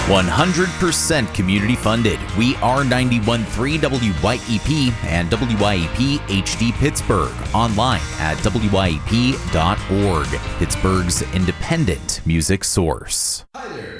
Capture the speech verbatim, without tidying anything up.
one hundred percent community funded. We are ninety-one point three W Y E P and W Y E P H D Pittsburgh. Online at W Y E P dot org. Pittsburgh's independent music source. Hi there.